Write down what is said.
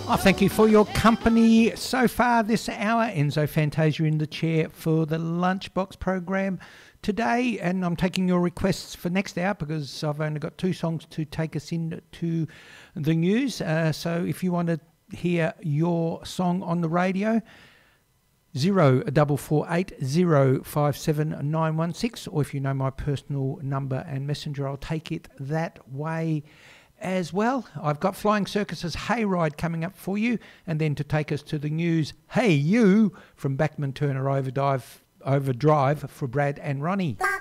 I thank you for your company so far this hour. Enzo Fantasia in the chair for the Lunchbox program today, and I'm taking your requests for next hour because I've only got 2 songs to take us into the news. So if you want to hear your song on the radio, 0448 057 916, or if you know my personal number and messenger, I'll take it that way as well. I've got Flying Circus's Hayride coming up for you, and then to take us to the news, Hey You from Bachman Turner Overdrive for Brad and Ronnie.